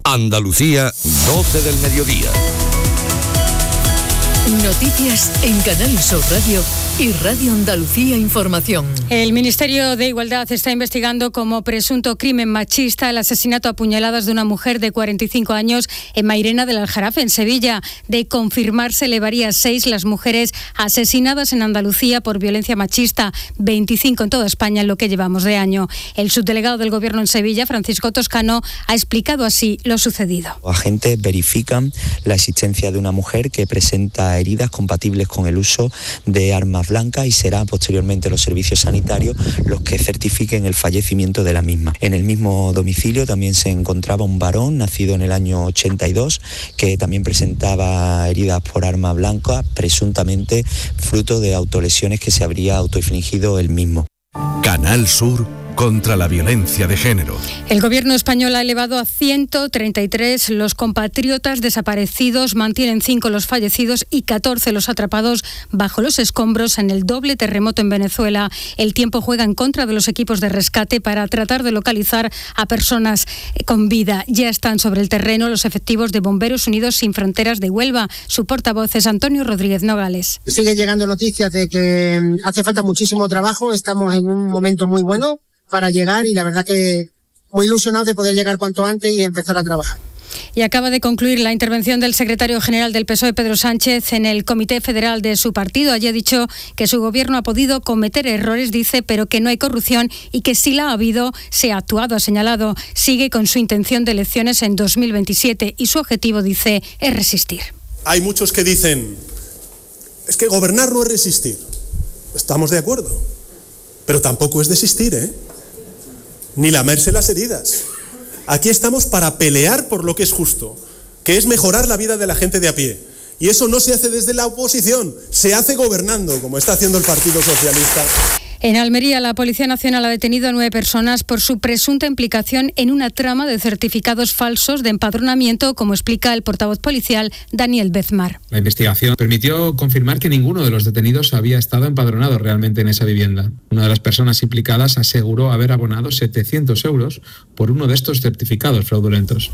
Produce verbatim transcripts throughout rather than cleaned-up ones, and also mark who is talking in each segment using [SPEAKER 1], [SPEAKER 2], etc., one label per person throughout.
[SPEAKER 1] Andalucía, doce del mediodía.
[SPEAKER 2] Noticias en Canal Sur Radio y Radio Andalucía Información.
[SPEAKER 3] El Ministerio de Igualdad está investigando como presunto crimen machista el asesinato a puñaladas de una mujer de cuarenta y cinco años en Mairena del Aljarafe, en Sevilla. De confirmarse, elevaría a seis las mujeres asesinadas en Andalucía por violencia machista, veinticinco en toda España en lo que llevamos de año. El subdelegado del Gobierno en Sevilla, Francisco Toscano, ha explicado así lo sucedido.
[SPEAKER 4] Agentes verifican la existencia de una mujer que presenta heridas compatibles con el uso de armas blancas y serán posteriormente los servicios sanitarios los que certifiquen el fallecimiento de la misma. En el mismo domicilio también se encontraba un varón nacido en el año ochenta y dos que también presentaba heridas por arma blanca, presuntamente fruto de autolesiones que se habría autoinfligido él mismo.
[SPEAKER 5] Canal Sur contra la violencia de género.
[SPEAKER 3] El Gobierno español ha elevado a ciento treinta y tres los compatriotas desaparecidos, mantienen cinco los fallecidos y catorce los atrapados bajo los escombros en el doble terremoto en Venezuela. El tiempo juega en contra de los equipos de rescate para tratar de localizar a personas con vida. Ya están sobre el terreno los efectivos de Bomberos Unidos Sin Fronteras de Huelva. Su portavoz es Antonio Rodríguez Nogales.
[SPEAKER 6] Sigue llegando noticias de que hace falta muchísimo trabajo, estamos en un momento muy bueno para llegar y la verdad que muy ilusionado de poder llegar cuanto antes y empezar a trabajar.
[SPEAKER 3] Y acaba de concluir la intervención del secretario general del P S O E, Pedro Sánchez, en el Comité Federal de su partido. Allí ha dicho que su gobierno ha podido cometer errores, dice, pero que no hay corrupción y que si la ha habido, se ha actuado, ha señalado. Sigue con su intención de elecciones en dos mil veintisiete y su objetivo, dice, es resistir.
[SPEAKER 7] Hay muchos que dicen, es que gobernar no es resistir. Estamos de acuerdo, pero tampoco es desistir, ¿eh? Ni lamerse las heridas. Aquí estamos para pelear por lo que es justo, que es mejorar la vida de la gente de a pie. Y eso no se hace desde la oposición, se hace gobernando, como está haciendo el Partido Socialista.
[SPEAKER 3] En Almería, la Policía Nacional ha detenido a nueve personas por su presunta implicación en una trama de certificados falsos de empadronamiento, como explica el portavoz policial Daniel Bezmar.
[SPEAKER 8] La investigación permitió confirmar que ninguno de los detenidos había estado empadronado realmente en esa vivienda. Una de las personas implicadas aseguró haber abonado setecientos euros por uno de estos certificados fraudulentos.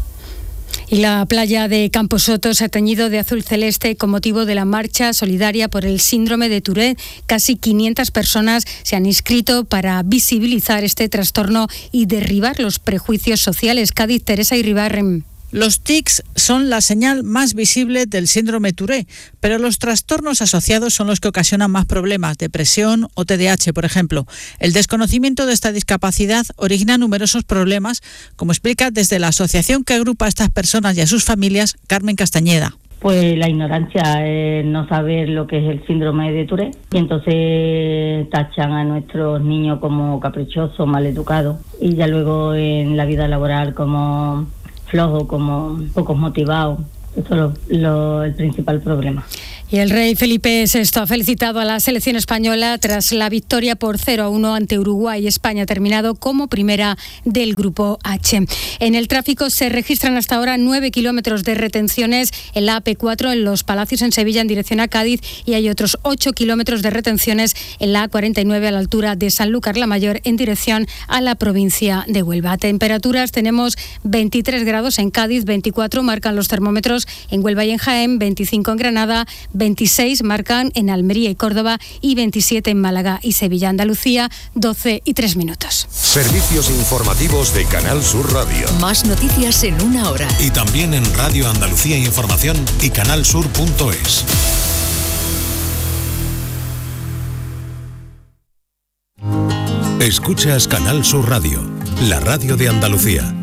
[SPEAKER 3] Y la playa de Camposoto se ha teñido de azul celeste con motivo de la marcha solidaria por el síndrome de Tourette. Casi quinientas personas se han inscrito para visibilizar este trastorno y derribar los prejuicios sociales. Cádiz, Teresa Iribarren.
[SPEAKER 9] Los tics son la señal más visible del síndrome Tourette, pero los trastornos asociados son los que ocasionan más problemas, depresión o T D A H, por ejemplo. El desconocimiento de esta discapacidad origina numerosos problemas, como explica desde la asociación que agrupa a estas personas y a sus familias, Carmen Castañeda.
[SPEAKER 10] Pues la ignorancia, eh, no saber lo que es el síndrome de Tourette, y entonces tachan a nuestros niños como caprichosos, maleducados, y ya luego en la vida laboral como flojo, como pocos motivados. Esto es lo, lo, el principal problema.
[SPEAKER 3] Y el rey Felipe sexto ha felicitado a la selección española tras la victoria por cero a uno ante Uruguay. España ha terminado como primera del Grupo H. En el tráfico se registran hasta ahora nueve kilómetros de retenciones en la A P cuatro en Los Palacios, en Sevilla, en dirección a Cádiz, y hay otros ocho kilómetros de retenciones en la A cuarenta y nueve a la altura de Sanlúcar la Mayor, en dirección a la provincia de Huelva. Temperaturas: tenemos veintitrés grados en Cádiz, veinticuatro marcan los termómetros en Huelva y en Jaén, veinticinco en Granada, veintiséis marcan en Almería y Córdoba y veintisiete en Málaga y Sevilla. Andalucía, doce y tres minutos.
[SPEAKER 1] Servicios informativos de Canal Sur Radio.
[SPEAKER 2] Más noticias en una hora.
[SPEAKER 5] Y también en Radio Andalucía Información y canalsur punto es. Escuchas Canal Sur Radio, la radio de Andalucía.